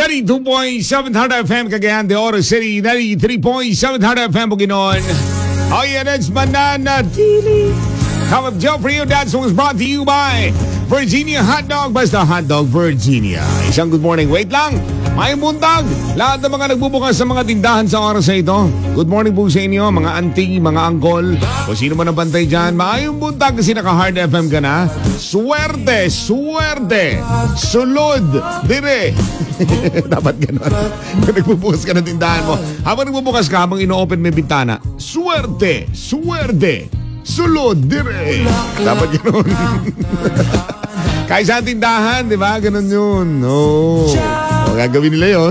92.7 Hard FM Cagayan de Oro City, 93.7 Hard FM Bukidnon. Oh yeah, that's Banana Tili. Cup of Joe for you. That song was brought to you by Virginia Hot Dog. Basta Hot Dog Virginia. Isang good morning. Wait lang. May buntag. Lahat ng mga nagbubukas sa mga tindahan sa oras na ito. Good morning po sa inyo, mga auntie, mga uncle. O sino man ang bantay dyan. Maayong buntag kasi naka-Hard FM ka na. Swerte, swerte, sulod, dire. Dapat gano'n. Kung nagbubukas ka ng tindahan mo. Habang nagbubukas ka, habang ino-open may bintana. Swerte, swerte, sulod, dire. Dapat gano'n. Kahit sa tindahan, di ba? Gano'n yun. No. O, gagawin nila yun.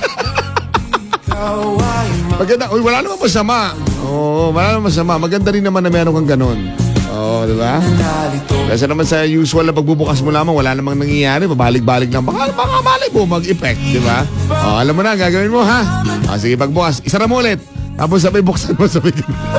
Maganda. Uy, wala naman masama. Oo, wala naman masama. Maganda rin naman na meron kang gano'n. Oo, di ba? Kasi naman sa usual na pagbubukas mo lamang, wala namang nangyayari. Pabalik-balik lang. Baka mali mo mag-effect, di ba? O, alam mo na, gagawin mo, ha? O, sige, pagbukas. Isara mo ulit. Tapos sabay buksan mo, sabay.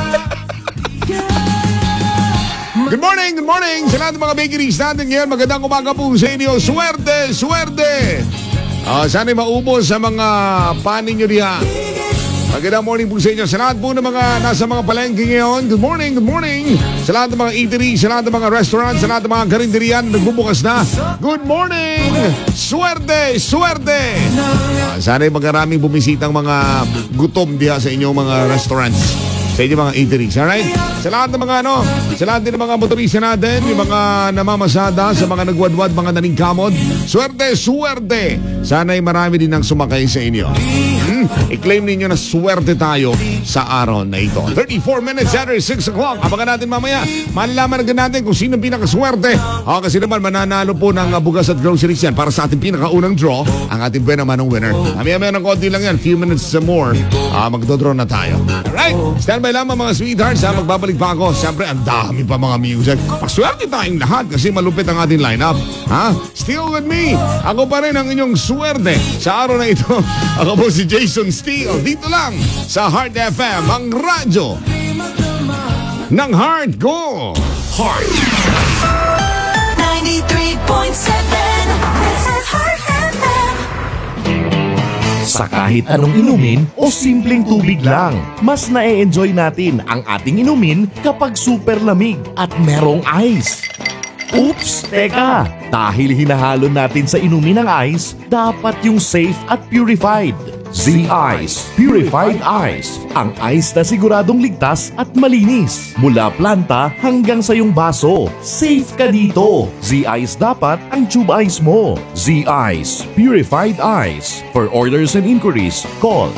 Good morning, good morning sa lahat ng mga bakeries natin ngayon. Magandang umaga po sa inyo. Swerte, swerte. Sana'y maubos sa mga panin nyo diha. Magandang morning po sa inyo. Sa lahat po ng mga nasa mga palengke ngayon. Good morning, good morning. Sa lahat ng mga eatery, sa lahat ng mga restaurant, sa lahat ng mga karinderian nagbubukas na. Good morning. Swerte, swerte. Sana'y magaraming bumisitang mga gutom diha sa inyong mga restaurants. Sa inyo mga eateries, alright? Sa lahat ng mga sa lahat din ng mga motorista natin, yung mga namamasada, sa mga nagwadwad, mga naningkamod, swerte, swerte! Sana'y marami din ang sumakay sa inyo. I-claim ninyo na swerte tayo sa araw na ito. 34 minutes after 6 o'clock. Abangan natin mamaya. Malalaman natin kung sino pinakaswerte. Kasi naman mananalo po ng bugas at groceries yan para sa ating pinakaunang draw, ang ating naman ng winner. Mamaya ng konti lang yan, few minutes more, magdodraw na tayo. Alright, stand by lamang mga sweethearts. Magbabalik pa ako. Siyempre, ang dami pa mga music. Paswerte tayong lahat kasi malupit ang ating lineup. Still with me. Ako pa rin ang inyong swerte sa araw na ito. Ako po si Jason Steele. Dito lang sa Heart FM, ang radyo ng Heart Go. Heart 93.7 Heart FM. Sa kahit anong inumin o simpleng tubig lang, mas na-enjoy natin ang ating inumin kapag super lamig at merong ice. Oops! Teka! Dahil hinahalo natin sa inumin ng ice, dapat yung safe at purified. Z-Ice Purified Ice. Ang ice na siguradong ligtas at malinis. Mula planta hanggang sa iyong baso. Safe ka dito. Z-Ice dapat ang tube ice mo. Z-Ice Purified Ice. For orders and inquiries, call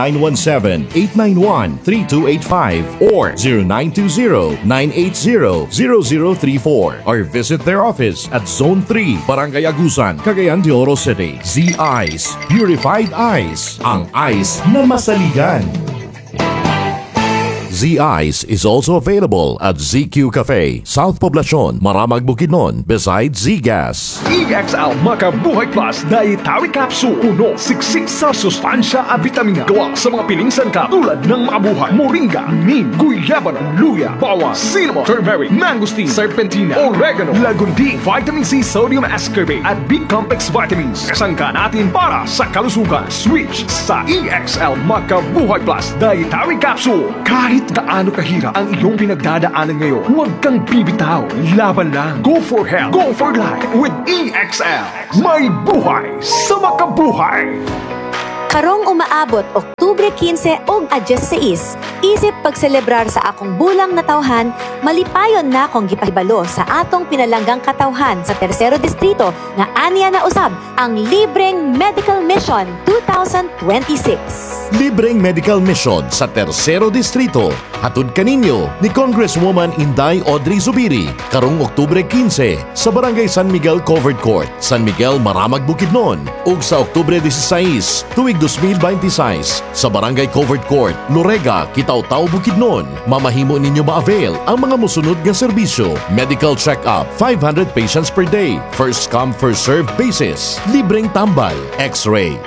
0917-891-3285 or 0920-980-0034 or visit their office at Zone 3, Barangay Agusan, Cagayan de Oro City. Z-Ice Purified Ice. Ang ice na masaligan. Z-Ice is also available at ZQ Cafe, South Poblacion, Maramag, Bukidnon, beside Z-Gas. EXL Makabuhay Plus Dietary Capsule. Puno, siksik sa sustansya at vitamina. Gawa sa mga piling sangkap tulad ng Makabuhay, Moringa, Neem, Guyabano, Luya, Bawa, Cinnamon, Turmeric, Mangosteen, Serpentina, Oregano, Lagundi, Vitamin C, Sodium Ascorbate at B-Complex Vitamins. Kasangka natin para sa kalusugan. Switch sa EXL Makabuhay Plus Dietary Capsule. Kahit gaano kahirap ang iyong pinagdadaanan ngayon, huwag kang bibitaw. Laban lang. Go for health. Go for life with EXL. May buhay sa makabuhay. Karong umaabot Oktubre 15 ug Adyes 6, isip pagselebrar sa akong bulang na tawhan, malipayon na akong gipahibalo sa atong pinalanggang katawhan sa Tercero Distrito nga aniya na usab ang libreng Medical Mission 2026. Libreng medical mission sa Tercero Distrito. Hatod kaninyo ni Congresswoman Inday Audrey Zubiri karong Oktubre 15 sa Barangay San Miguel Covered Court, San Miguel, Maramag, Bukidnon, ug sa Oktubre 16 tuig 2026 sa Barangay Covered Court, Lorega, Kitaw-Taw, Bukidnon. Mamahimo ninyo ma-avail ang mga musunod nga serbisyo: medical check-up, 500 patients per day, first come first serve basis, libreng tambal, x-ray,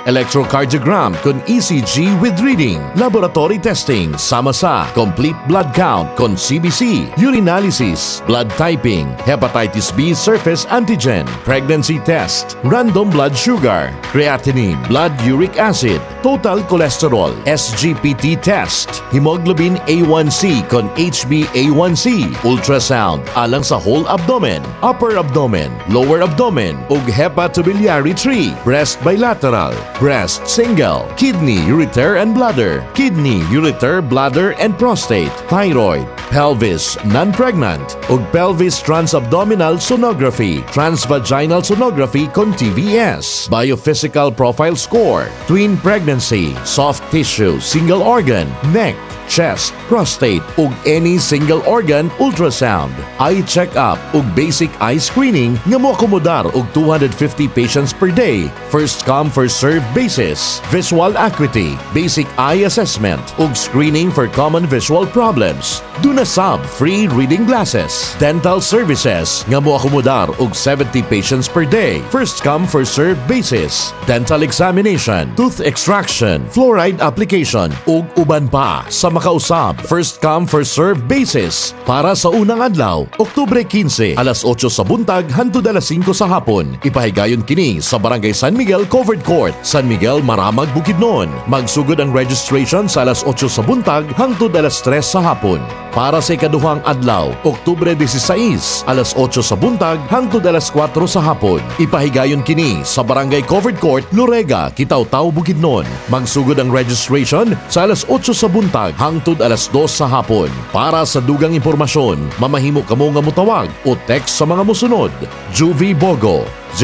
echocardiogram con ECG with reading, laboratory testing, sama sa complete blood count con CBC, urinalysis, blood typing, hepatitis B surface antigen, pregnancy test, random blood sugar, creatinine, blood uric acid, total cholesterol, SGPT test, hemoglobin A1C con HbA1c, ultrasound alang sa whole abdomen, upper abdomen, lower abdomen, ug hepatobiliary tree, breast bilateral, breast single, kidney, ureter and bladder, kidney, ureter, bladder and prostate, thyroid, pelvis, non-pregnant, ug pelvis transabdominal sonography, transvaginal sonography con TVS, biophysical profile score, twin pregnancy, soft tissue, single organ, neck, chest, prostate, ug any single organ ultrasound, eye check-up ug basic eye screening nga moakomodar og 250 patients per day, first come first serve basis, visual acuity, basic eye assessment ug screening for common visual problems, Dunasab free reading glasses, dental services nga moakomodar og 70 patients per day, first come first serve basis, dental examination, tooth extraction, fluoride application ug uban pa sa makausab, first come first serve basis para sa unang adlaw, Oktubre 15, alas 8 sa buntag hangtod alas 5 sa hapon. Ipahigayon kini sa Barangay San Miguel Covered Court, San Miguel, Maramag, Bukidnon. Magsugod ang registration sa alas 8 sa buntag hangtod alas 3 sa hapon. Para sa ikaduhang adlaw, Oktubre 16, alas 8 sa buntag hangtod alas 4 sa hapon. Ipahigayon kini sa Barangay Covered Court, Lorega, Kitaw-Taw, Bukidnon. Magsugod ang registration sa alas 8 sa buntag hangtod alas 2 sa hapon. Para sa dugang impormasyon, mamahimo kamo nga mutawag o text sa mga musunod. Juvie Bogo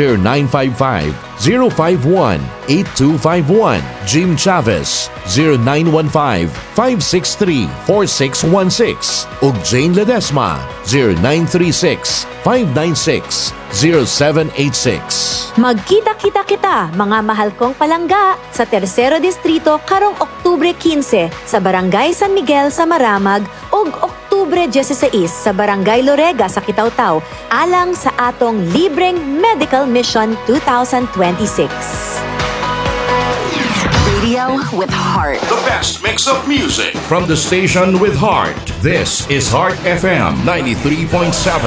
0955-051-8251, Jim Chavez 0915-563-4616 ug Jane Ledesma 0936-596-0786. Magkita-kita kita, mga mahal kong palangga, sa Tercero Distrito karong Oktubre 15 sa Barangay San Miguel sa Maramag ug Oktubre 16 sa Barangay Lorega sa Kitaw-Taw alang sa atong libreng Medical Mission 2026. Radio with heart. The best mix of music from the station with heart. This is Heart FM 93.7.